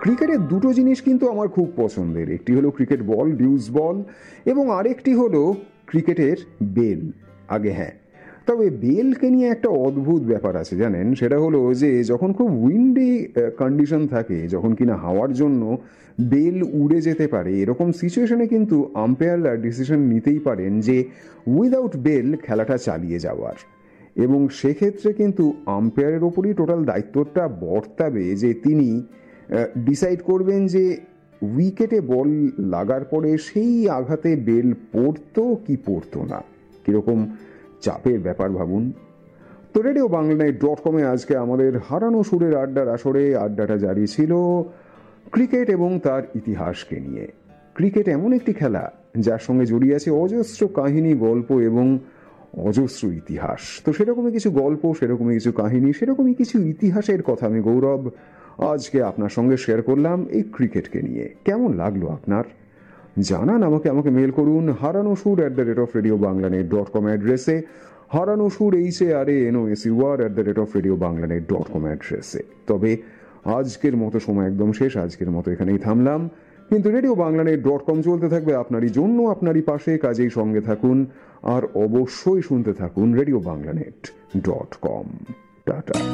ক্রিকেটের দুটো জিনিস কিন্তু আমার খুব পছন্দের, একটি হলো ক্রিকেট বল, ডিউস বল, এবং আরেকটি হলো ক্রিকেটের বেল। আগে হ্যাঁ, তবে বেলকে নিয়ে একটা অদ্ভুত ব্যাপার আছে জানেন, সেটা হলো যে যখন খুব উইন্ডি কন্ডিশন থাকে, যখন কিনা হাওয়ার জন্য বেল উড়ে যেতে পারে, এরকম সিচুয়েশনে কিন্তু আম্পায়াররা ডিসিশন নিতেই পারেন যে উইদাউট বেল খেলাটা চালিয়ে যাওয়ার, এবং সেক্ষেত্রে কিন্তু আম্পায়ারের ওপরই টোটাল দায়িত্বটা বর্তাবে যে তিনি ডিসাইড করবেন যে উইকেটে বল লাগার পরে সেই আঘাতে বেল পড়তো কি পড়তো না। কিরকম চাপের ব্যাপার ভাবুন। তো রেডিও বাংলানিউজ.com আজকে আমাদের হারানো সুরের আড্ডার আসরে আড্ডাটা জারি ছিল ক্রিকেট এবং তার ইতিহাসকে নিয়ে। ক্রিকেট এমন একটি খেলা যার সঙ্গে জড়িয়ে আছে অজস্র কাহিনী, গল্প এবং অজস্র ইতিহাস। তো সেরকমই কিছু গল্প, সেরকমই কিছু কাহিনী, সেরকমই কিছু ইতিহাসের কথা আমি গৌরব আজকে আপনার সঙ্গে শেয়ার করলাম এই ক্রিকেটকে নিয়ে। কেমন লাগলো আপনার জানান আমাকে মেল করুন haranusur@radioBanglanet.com অ্যাড্রেসে, haranusur HARANOSUR@radioBanglanet.com অ্যাড্রেসে। তবে আজকের মতো সময় একদম শেষ, আজকের মতো এখানেই থামলাম, কিন্তু রেডিও বাংলানিউজ.com চলতে থাকবে আপনারই জন্য, আপনারই পাশে। কাজেই সঙ্গে থাকুন আর অবশ্যই শুনতে থাকুন রেডিও বাংলানিউজ.com। টাটা।